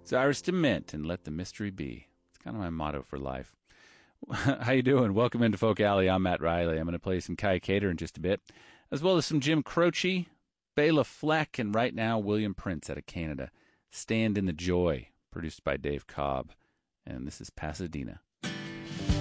Cyrus to Mint, and let the mystery be. It's kind of my motto for life. How you doing? Welcome into Folk Alley. I'm Matt Riley. I'm going to play some Kai Cater in just a bit, as well as some Jim Croce, Bela Fleck, and right now William Prince out of Canada. Stand in the Joy, produced by Dave Cobb. And this is Pasadena.